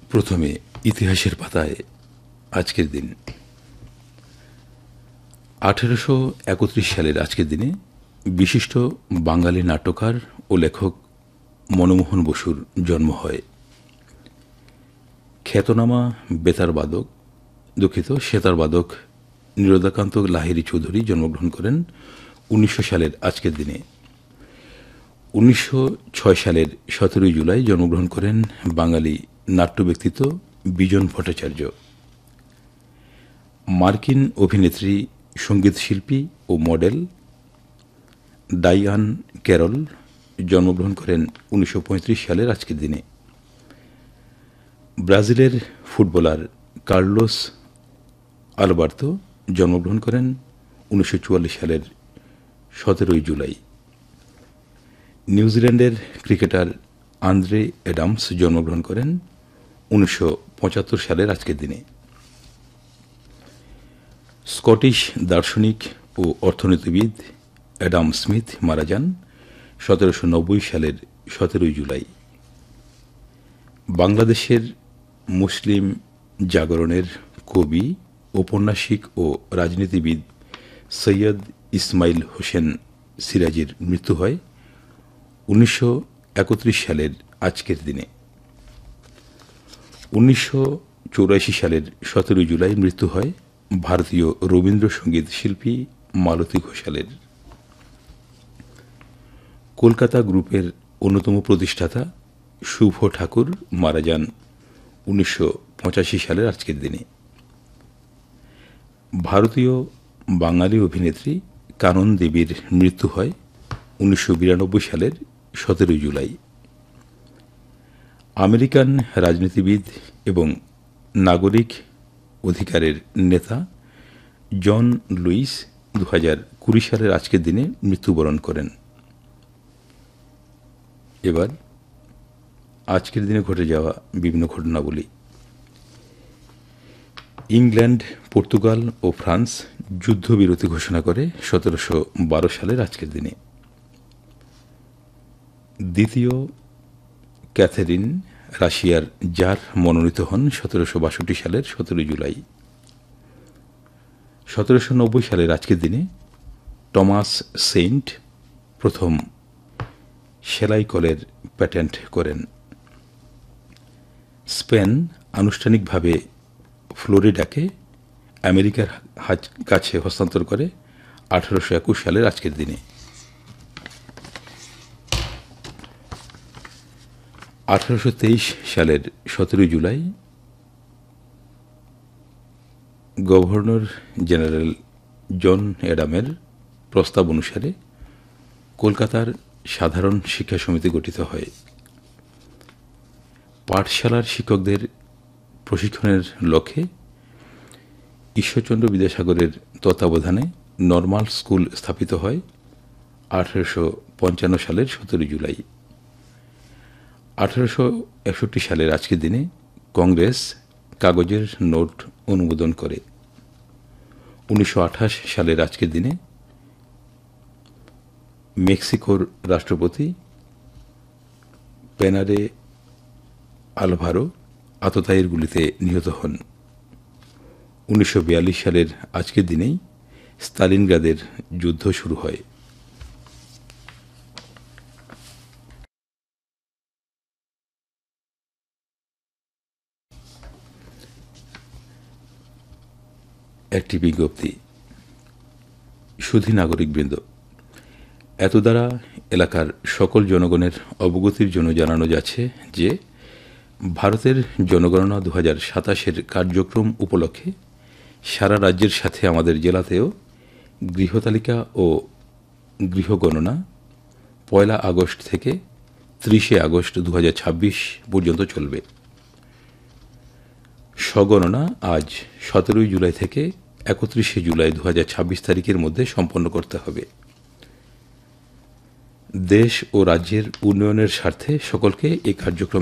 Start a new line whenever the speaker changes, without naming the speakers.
প্রথমে ইতিহাসের পাতায় আজকের দিন 1831 সালের আজকের দিনে বিশিষ্ট বাঙালি নাট্যকার ও লেখক মনমোহন বসুর জন্ম হয়। খ্যাতনামা সেতার বাদক নীরদাকান্ত লাহিড়ী চৌধুরী জন্মগ্রহণ করেন 1900 সালের আজকের দিনে। 1906 সালের 17 জুলাই জন্মগ্রহণ করেন বাঙালি নাট্য ব্যক্তিত্ব বিজন ভট্টাচার্য। মার্কিন অভিনেত্রী, সঙ্গীত শিল্পী ও মডেল ডায়ান ক্যারল জন্মগ্রহণ করেন 1935 সালের আজকের দিনে। ব্রাজিলের ফুটবলার কার্লোস আলবার্তো জন্মগ্রহণ করেন 1944 সালের 17 জুলাই। নিউজিল্যান্ডের ক্রিকেটার আন্দ্রে অ্যাডামস জন্মগ্রহণ করেন 1975 সালের আজকের দিনে। স্কটিশ দার্শনিক ও অর্থনীতিবিদ অ্যাডাম স্মিথ মারা যান 1790 সালের 17 জুলাই। বাংলাদেশের মুসলিম জাগরণের কবি, ঔপন্যাসিক ও রাজনীতিবিদ সৈয়দ ইসমাইল হোসেন সিরাজীর মৃত্যু হয় 1931 সালের আজকের দিনে। 1984 সালের 17 জুলাই মৃত্যু হয় ভারতীয় রবীন্দ্রসঙ্গীত শিল্পী মালতী ঘোষালের। কলকাতা গ্রুপের অন্যতম প্রতিষ্ঠাতা শুভ ঠাকুর মারা যান 1985 সালের আজকের দিনে। ভারতীয় বাঙালি অভিনেত্রী কানন দেবীর মৃত্যু হয় 1992 সালের 17 জুলাই। আমেরিকান রাজনীতিবিদ এবং নাগরিক অধিকারের নেতা জন লুইস 2020 সালের আজকের দিনে মৃত্যুবরণ করেন। এবার আজকের দিনে ঘটে যাওয়া বিভিন্ন ঘটনাবলী। ইংল্যান্ড, পর্তুগাল ও ফ্রান্স যুদ্ধবিরতি ঘোষণা করে 1712 সালের আজকের দিনে। দ্বিতীয় ক্যাথেরিন রাশিয়ার জার মনোনীত হন 1762 সালের 17 জুলাই। 1790 সালের আজকের দিনে টমাস সেইন্ট প্রথম সেলাই কলের প্যাটেন্ট করেন। স্পেন আনুষ্ঠানিকভাবে ফ্লোরিডাকে আমেরিকার কাছে হস্তান্তর করে 1821 সালের আজকের দিনে। 1823 সালের 17 জুলাই গভর্নর জেনারেল জন অ্যাডামের প্রস্তাব অনুসারে কলকাতার সাধারণ শিক্ষা সমিতি গঠিত হয়। পাঠশালার শিক্ষকদের প্রশিক্ষণের লক্ষ্যে ঈশ্বরচন্দ্র বিদ্যাসাগরের তত্ত্বাবধানে নর্মাল স্কুল স্থাপিত হয় 1855 সালের 17 জুলাই। 1861 সালের আজকের দিনে কংগ্রেস কাগজের নোট অনুমোদন করে। 1928 সালের আজকের দিনে মেক্সিকোর রাষ্ট্রপতি পেনারে আলভারো আততায়ীর গুলিতে নিহত হন। 1942 সালের আজকের দিনেই স্তালিনগ্রাদের যুদ্ধ শুরু হয়। একটি বিজ্ঞপ্তি। সুধী নাগরিকবৃন্দ, এত দ্বারা এলাকার সকল জনগণের অবগতির জন্য জানানো যাচ্ছে যে ভারতের জনগণনা 2027-এর কার্যক্রম উপলক্ষে সারা রাজ্যের সাথে আমাদের জেলাতেও গৃহতালিকা ও গৃহগণনা 1 আগস্ট থেকে 30 আগস্ট 2026 পর্যন্ত চলবে। স্বগণনা আজ 17 জুলাই থেকে 31 জুলাই 2026 তারিখের মধ্যে সম্পন্ন করতে হবে। দেশ ও রাজ্যের উন্নয়নের স্বার্থে সকলকে এই কার্যক্রমে